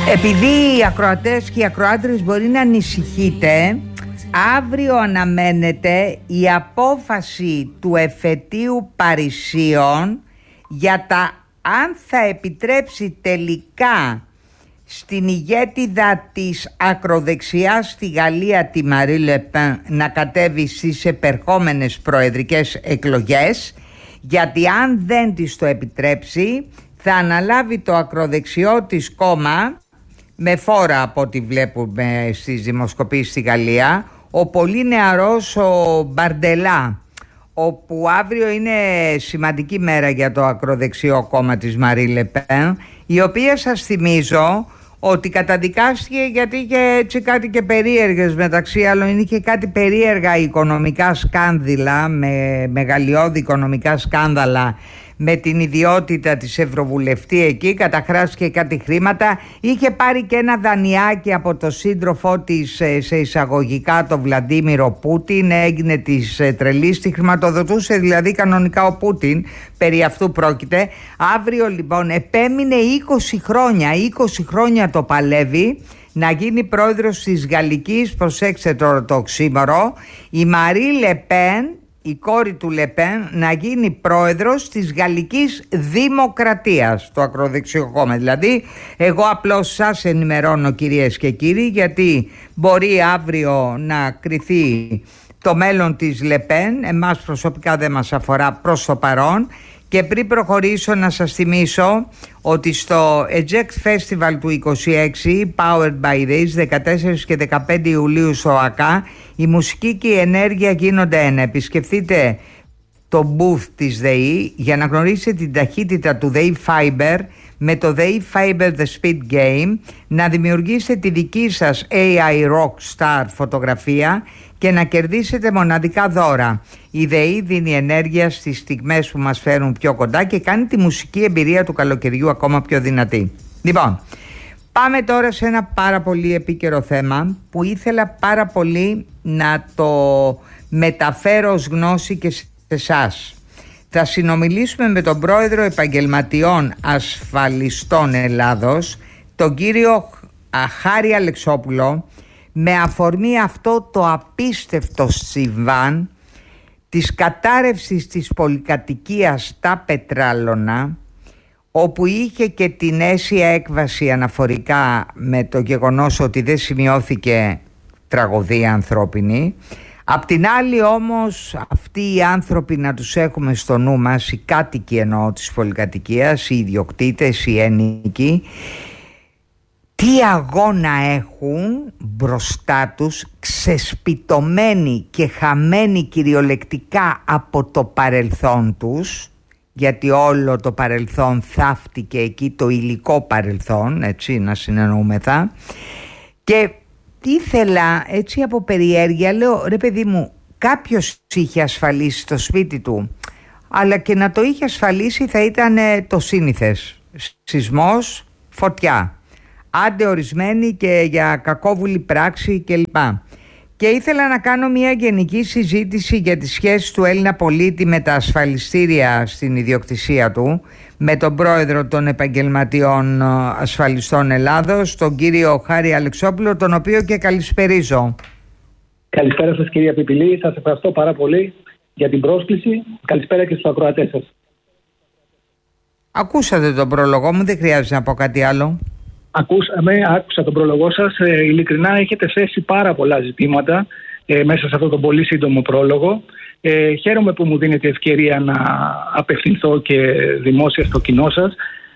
Επειδή οι ακροατές και οι ακροάτρες μπορεί να ανησυχείτε, αύριο αναμένεται η απόφαση του εφετείου Παρισίων για τα αν θα επιτρέψει τελικά στην ηγέτιδα της ακροδεξιάς στη Γαλλία, τη Μαρί Λε Πεν, να κατέβει στις επερχόμενες προεδρικές εκλογές, γιατί αν δεν της το επιτρέψει θα αναλάβει το ακροδεξιό της κόμμα, με φόρα από ό,τι βλέπουμε στις δημοσκοπήσεις στη Γαλλία, ο πολύ νεαρός ο Μπαρντελά, όπου αύριο είναι σημαντική μέρα για το ακροδεξιό κόμμα της Μαρί Λε Πεν, η οποία, σας θυμίζω, ότι καταδικάστηκε γιατί είχε έτσι κάτι και περίεργες, μεταξύ άλλων είχε κάτι περίεργα οικονομικά σκάνδαλα, με μεγαλειώδη οικονομικά σκάνδαλα, με την ιδιότητα της Ευρωβουλευτή εκεί, καταχράστηκε κάτι χρήματα, είχε πάρει και ένα δανειάκι από το σύντροφό της, σε εισαγωγικά, το Βλαντίμιρο Πούτιν, έγινε της τρελής, τη χρηματοδοτούσε δηλαδή κανονικά ο Πούτιν, περί αυτού πρόκειται. Αύριο λοιπόν επέμεινε 20 χρόνια το παλεύει να γίνει πρόεδρος της Γαλλικής, προσέξτε τώρα το οξύμορο, η Μαρί Λε Πεν, η κόρη του Λεπέν, να γίνει πρόεδρος της Γαλλικής Δημοκρατίας, το ακροδεξιό κόμμα. Δηλαδή, εγώ απλώς σας ενημερώνω, κυρίες και κύριοι, γιατί μπορεί αύριο να κριθεί το μέλλον της Λεπέν. Εμάς προσωπικά δεν μας αφορά προς το παρόν. Και πριν προχωρήσω, να σας θυμίσω ότι στο Eject Festival του 26, Powered by This, 14 και 15 Ιουλίου στο ΑΚΑ, η μουσική και η ενέργεια γίνονται ένα. Επισκεφτείτε το booth της ΔΕΗ για να γνωρίσετε την ταχύτητα του ΔΕΗ Fiber με το ΔΕΗ Fiber The Speed Game, να δημιουργήσετε τη δική σας AI Rockstar φωτογραφία και να κερδίσετε μοναδικά δώρα. Η ΔΕΗ δίνει ενέργεια στις στιγμές που μας φέρουν πιο κοντά και κάνει τη μουσική εμπειρία του καλοκαιριού ακόμα πιο δυνατή. Λοιπόν, πάμε τώρα σε ένα πάρα πολύ επίκαιρο θέμα που ήθελα πάρα πολύ να το μεταφέρω ως γνώση και σε εσάς. Θα συνομιλήσουμε με τον πρόεδρο Επαγγελματιών Ασφαλιστών Ελλάδος, τον κύριο Χάρη Αλεξόπουλο, με αφορμή αυτό το απίστευτο συμβάν της κατάρρευσης της πολυκατοικίας στα Πετράλωνα, όπου είχε και την αίσια έκβαση αναφορικά με το γεγονός ότι δεν σημειώθηκε τραγωδία ανθρώπινη. Απ' την άλλη όμως, αυτοί οι άνθρωποι να τους έχουμε στο νου μας, οι κάτοικοι εννοώ της πολυκατοικίας, οι ιδιοκτήτες, οι ένοικοι, τι αγώνα έχουν μπροστά τους, ξεσπιτωμένοι και χαμένοι κυριολεκτικά από το παρελθόν τους, γιατί όλο το παρελθόν θαύτηκε εκεί, το υλικό παρελθόν, έτσι να συνεννοούμεθα. Και ήθελα έτσι από περιέργεια, λέω, ρε παιδί μου, κάποιος είχε ασφαλίσει το σπίτι του, αλλά και να το είχε ασφαλίσει θα ήταν το σύνηθες, σεισμός, φωτιά, άντε ορισμένη και για κακόβουλη πράξη κλπ. Και ήθελα να κάνω μια γενική συζήτηση για τις σχέσεις του Έλληνα πολίτη με τα ασφαλιστήρια στην ιδιοκτησία του, με τον πρόεδρο των Επαγγελματιών Ασφαλιστών Ελλάδος, τον κύριο Χάρη Αλεξόπουλο, τον οποίο και καλησπερίζω. Καλησπέρα σας, κυρία Πιπηλή, σας ευχαριστώ πάρα πολύ για την πρόσκληση. Καλησπέρα και στους ακροατές σας. Ακούσατε τον πρόλογο μου, δεν χρειάζεται να πω κάτι άλλο. Άκουσα τον πρόλογο σας. Ειλικρινά έχετε θέσει πάρα πολλά ζητήματα μέσα σε αυτό τον πολύ σύντομο πρόλογο. Χαίρομαι που μου δίνετε ευκαιρία να απευθυνθώ και δημόσια στο κοινό σας.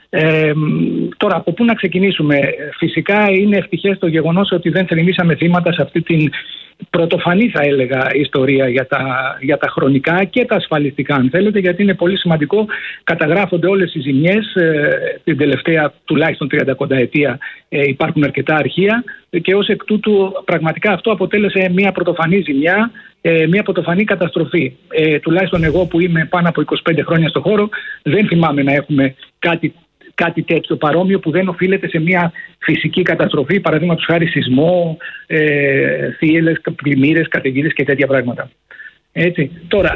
Τώρα, από πού να ξεκινήσουμε? Φυσικά είναι ευτυχές το γεγονός ότι δεν θρηνήσαμε θύματα σε αυτή την πρωτοφανή, θα έλεγα, ιστορία για τα χρονικά και τα ασφαλιστικά, αν θέλετε, γιατί είναι πολύ σημαντικό. Καταγράφονται όλες οι ζημιές την τελευταία τουλάχιστον 30 ετία, υπάρχουν αρκετά αρχεία και ως εκ τούτου πραγματικά αυτό αποτέλεσε μια πρωτοφανή ζημιά, μια πρωτοφανή καταστροφή. Τουλάχιστον εγώ που είμαι πάνω από 25 χρόνια στο χώρο δεν θυμάμαι να έχουμε κάτι τέτοιο παρόμοιο που δεν οφείλεται σε μια φυσική καταστροφή, παραδείγματος χάρη σεισμό, θύελλες, πλημμύρες, καταιγίδες και τέτοια πράγματα. Έτσι. Τώρα,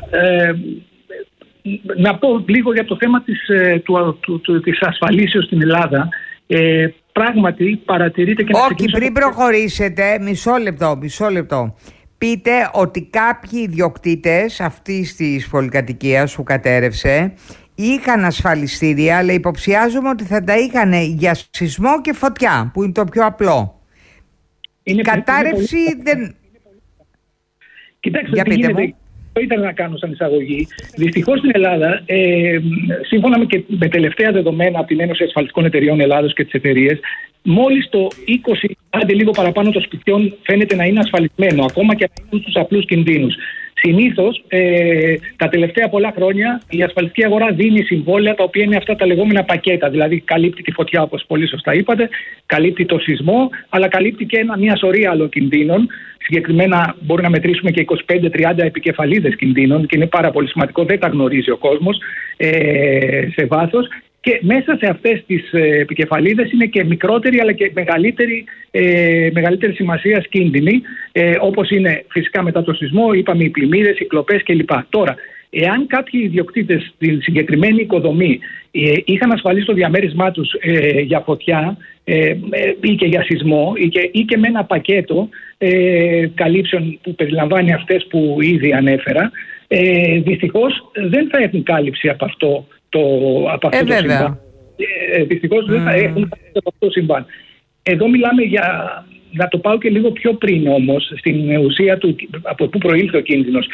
να πω λίγο για το θέμα της ασφαλίσεως στην Ελλάδα. πράγματι παρατηρείται και Όχι, πριν προχωρήσετε, μισό λεπτό. Πείτε ότι κάποιοι ιδιοκτήτες αυτής της πολυκατοικίας που κατέρευσε είχαν ασφαλιστήρια, αλλά υποψιάζομαι ότι θα τα είχαν για σεισμό και φωτιά, που είναι το πιο απλό. Η κατάρρευση δεν... Κοιτάξτε, τι γίνεται. Το ήθελα να κάνω σαν εισαγωγή. Δυστυχώς στην Ελλάδα, σύμφωνα με τελευταία δεδομένα από την Ένωση Ασφαλιστικών Εταιριών Ελλάδος και τις εταιρείες, μόλις το 20, άντε λίγο παραπάνω των σπιτιών φαίνεται να είναι ασφαλισμένο, ακόμα και από τους απλούς κινδύνους. Συνήθως, τα τελευταία πολλά χρόνια, η ασφαλιστική αγορά δίνει συμβόλαια τα οποία είναι αυτά τα λεγόμενα πακέτα. Δηλαδή, καλύπτει τη φωτιά, όπως πολύ σωστά είπατε, καλύπτει το σεισμό, αλλά καλύπτει και μια σωρία άλλων κινδύνων. Συγκεκριμένα, μπορεί να μετρήσουμε και 25-30 επικεφαλίδες κινδύνων και είναι πάρα πολύ σημαντικό, δεν τα γνωρίζει ο κόσμος σε βάθος. Και μέσα σε αυτές τις επικεφαλίδες είναι και μικρότεροι αλλά και μεγαλύτερη σημασία κίνδυνοι, όπως είναι φυσικά μετά το σεισμό, είπαμε οι πλημμύρες, οι κλοπές κλπ. Τώρα, εάν κάποιοι ιδιοκτήτες στην συγκεκριμένη οικοδομή είχαν ασφαλίσει το διαμέρισμά τους για φωτιά ή και για σεισμό ή και με ένα πακέτο καλύψεων που περιλαμβάνει αυτές που ήδη ανέφερα, δυστυχώς δεν θα έχουν κάλυψη από αυτό το συμβάν. Δυστυχώς δεν θα έχουν από αυτό το συμβάν. Εδώ μιλάμε για, να το πάω και λίγο πιο πριν όμως, στην ουσία του από πού προήλθε ο κίνδυνος.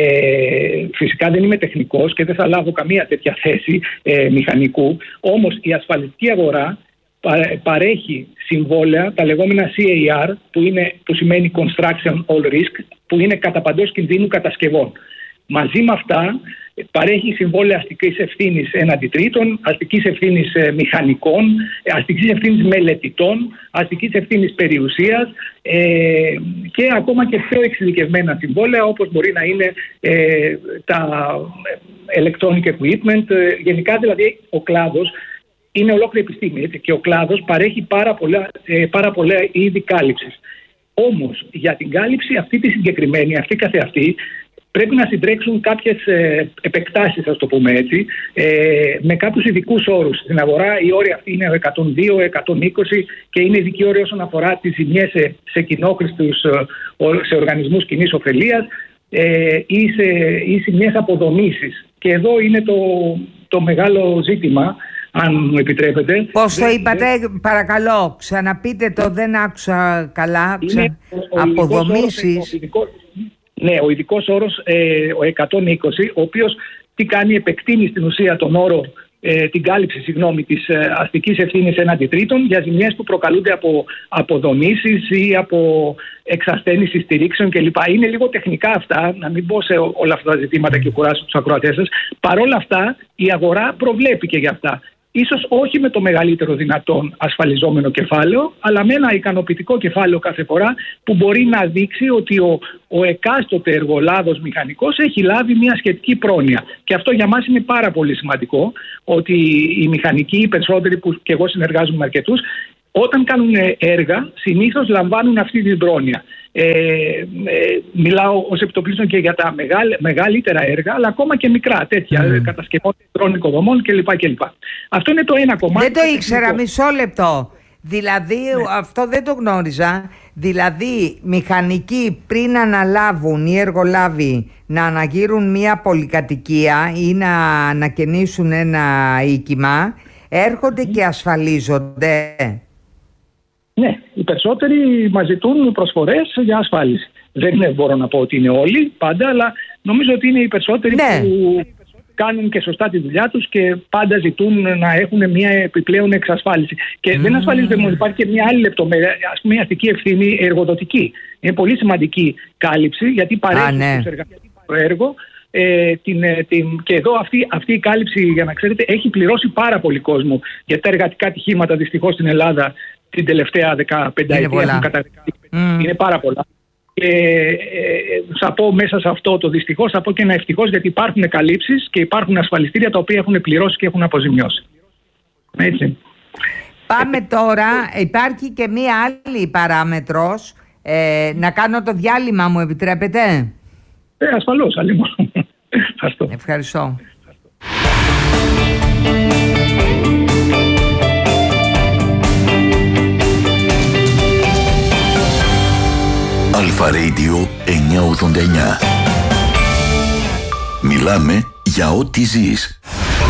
Φυσικά δεν είμαι τεχνικός και δεν θα λάβω καμία τέτοια θέση μηχανικού, όμως η ασφαλιστική αγορά παρέχει συμβόλαια, τα λεγόμενα CAR, που σημαίνει Construction All Risk, που είναι κατά παντός κινδύνου κατασκευών. Μαζί με αυτά παρέχει συμβόλαια αστικής ευθύνης έναντι τρίτων, αστικής ευθύνης μηχανικών, αστικής ευθύνης μελετητών, αστικής ευθύνης περιουσίας και ακόμα και πιο εξειδικευμένα συμβόλαια, όπως μπορεί να είναι τα electronic equipment. Γενικά δηλαδή ο κλάδος είναι ολόκληρη επιστήμη, έτσι, και ο κλάδος παρέχει πάρα πολλά είδη κάλυψης. Όμως για την κάλυψη αυτή τη συγκεκριμένη, αυτή καθεαυτή, πρέπει να συντρέξουν κάποιες επεκτάσεις, ας το πούμε έτσι, με κάποιους ειδικούς όρους. Στην αγορά οι όροι αυτοί είναι 102, 120 και είναι ειδικοί όροι όσον αφορά τις ζημιές σε κοινόχρηστους, σε οργανισμούς κοινής ωφελίας ή ζημιές αποδομήσεις. Και εδώ είναι το μεγάλο ζήτημα, αν μου επιτρέπετε. Πώς το είπατε, παρακαλώ, ξαναπείτε το, δεν άκουσα καλά. Αποδομήσεις. Ναι, ο ειδικός όρος, ο 120, ο οποίος τι κάνει, επεκτείνει στην ουσία τον όρο, την κάλυψη της αστικής ευθύνης έναντι τρίτων για ζημιές που προκαλούνται από αποδομήσεις ή από εξασθένηση στηρίξεων κλπ. Είναι λίγο τεχνικά αυτά, να μην μπω σε όλα αυτά τα ζητήματα και κουράσω τους ακροατές σας. Παρ' όλα αυτά, η αγορά προβλέπει και για αυτά. Ίσως όχι με το μεγαλύτερο δυνατόν ασφαλιζόμενο κεφάλαιο, αλλά με ένα ικανοποιητικό κεφάλαιο κάθε φορά που μπορεί να δείξει ότι ο εκάστοτε εργολάβος μηχανικός έχει λάβει μια σχετική πρόνοια. Και αυτό για μας είναι πάρα πολύ σημαντικό, ότι οι μηχανικοί, οι περισσότεροι που και εγώ συνεργάζομαι με αρκετούς, όταν κάνουν έργα συνήθως λαμβάνουν αυτή την πρόνοια. Μιλάω ως επιτοπλίστων και για τα μεγαλύτερα έργα, αλλά ακόμα και μικρά τέτοια κατασκευών τρών οικοδομών κλπ. Αυτό είναι το ένα κομμάτι. Δεν το ήξερα, μισό λεπτό. Δηλαδή, αυτό δεν το γνώριζα. Δηλαδή, μηχανικοί πριν αναλάβουν ή εργολάβοι να αναγείρουν μια πολυκατοικία ή να ανακαινήσουν ένα οίκημα, έρχονται και ασφαλίζονται. Ναι, οι περισσότεροι μας ζητούν προσφορές για ασφάλιση. Δεν μπορώ να πω ότι είναι όλοι πάντα, αλλά νομίζω ότι είναι οι περισσότεροι που κάνουν και σωστά τη δουλειά τους και πάντα ζητούν να έχουν μια επιπλέον εξασφάλιση. Και δεν ασφαλίζονται μόνο, υπάρχει και μια άλλη λεπτομέρεια, ας πούμε η αστική ευθύνη εργοδοτική. Είναι πολύ σημαντική κάλυψη, γιατί παρέχει στους εργαζόμενους το έργο. Και εδώ αυτή η κάλυψη, για να ξέρετε, έχει πληρώσει πάρα πολύ κόσμο, γιατί τα εργατικά ατυχήματα δυστυχώς στην Ελλάδα την τελευταία 15 ετία έχουν καταδειχθεί. Είναι πάρα πολλά. Και θα πω μέσα σε αυτό το δυστυχώς, θα πω και ένα ευτυχώς, γιατί υπάρχουν καλύψεις και υπάρχουν ασφαλιστήρια τα οποία έχουν πληρώσει και έχουν αποζημιώσει. Έτσι. Πάμε τώρα, υπάρχει και μία άλλη παράμετρος. Να κάνω το διάλειμμα, μου επιτρέπετε? Ασφαλώς, αλλήμον. Ευχαριστώ. Αλφα Radio 989. Μιλάμε για ό,τι ζεις.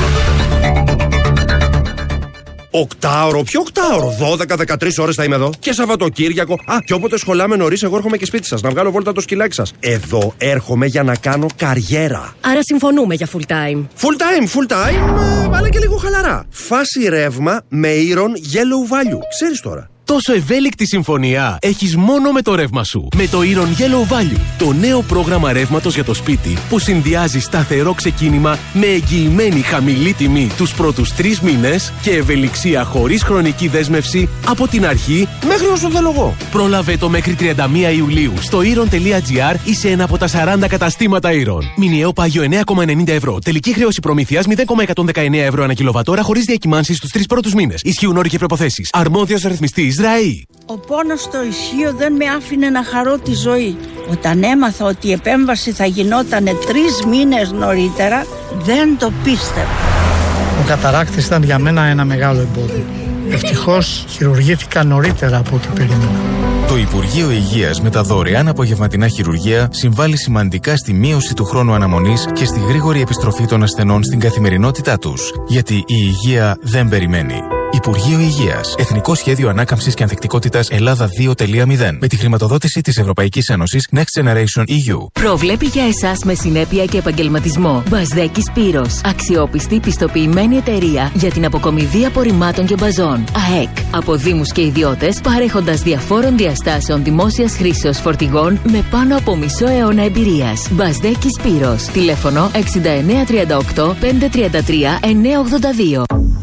Οκτάωρο, ποιο οκτάωρο? 12-13 ώρες θα είμαι εδώ. Και Σαββατοκύριακο. Και όποτε σχολάμε νωρίς, εγώ έρχομαι και σπίτι σας να βγάλω βόλτα το σκυλάκι σας. Εδώ έρχομαι για να κάνω καριέρα. Άρα συμφωνούμε για full time. Full time, αλλά και λίγο χαλαρά. Φάση ρεύμα με Iron Yellow Value. Ξέρεις τώρα. Τόσο ευέλικτη συμφωνία έχεις μόνο με το ρεύμα σου. Με το Iron Yellow Value, το νέο πρόγραμμα ρεύματος για το σπίτι που συνδυάζει σταθερό ξεκίνημα με εγγυημένη χαμηλή τιμή τους πρώτους 3 μήνες και ευελιξία χωρίς χρονική δέσμευση από την αρχή μέχρι όσο θέλω εγώ. Πρόλαβε το μέχρι 31 Ιουλίου στο iron.gr ή σε ένα από τα 40 καταστήματα Iron. Μηνιαίο πάγιο 9,90 ευρώ. Τελική χρέωση προμήθειας 0,119 ευρώ ανά κιλοβατόρα χωρίς διακυμάνσεις στους 3 πρώτους μήνες. Ισχύουν όροι και προϋποθέσεις. Αρμόδιος ρυθμιστής. Ο πόνος στο ισχύο δεν με άφηνε να χαρώ τη ζωή. Όταν έμαθα ότι η επέμβαση θα γινόταν 3 μήνες νωρίτερα, δεν το πίστευα. Ο καταράκτης ήταν για μένα ένα μεγάλο εμπόδιο. Ευτυχώς χειρουργήθηκα νωρίτερα από ό,τι περίμενα. Το Υπουργείο Υγείας με τα δωρεάν απογευματινά χειρουργία συμβάλλει σημαντικά στη μείωση του χρόνου αναμονής και στη γρήγορη επιστροφή των ασθενών στην καθημερινότητά τους. Γιατί η υγεία δεν περιμένει. Υπουργείο Υγείας. Εθνικό Σχέδιο Ανάκαμψης και Ανθεκτικότητας Ελλάδα 2.0. Με τη χρηματοδότηση της Ευρωπαϊκής Ένωσης Next Generation EU. Προβλέπει για εσάς με συνέπεια και επαγγελματισμό. Μπαζδέκης Σπύρος. Αξιόπιστη πιστοποιημένη εταιρεία για την αποκομιδή απορριμμάτων και μπαζών. ΑΕΚ. Από δήμους και ιδιώτες, παρέχοντας διαφόρων διαστάσεων δημόσιας χρήσεως φορτηγών με πάνω από μισό αιώνα εμπειρίας. Μπαζδέκης Σπύρος. Τηλέφωνο 6938 533 982.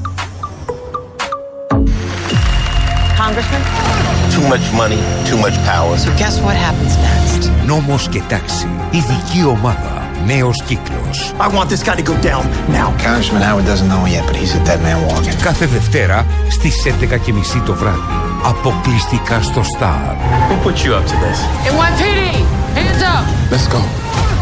Congressman? Too much money, too much power. So guess what happens next? Νόμος και τάξη. Ειδική ομάδα. Νέος κύκλος. I want this guy to go down now. Congressman Howard doesn't know yet, but he's a dead man walking. Κάθε Δευτέρα στις 11:30 το βράδυ. Αποκλειστικά στο Star. Who put you up to this? NYPD! Hands up! Let's go.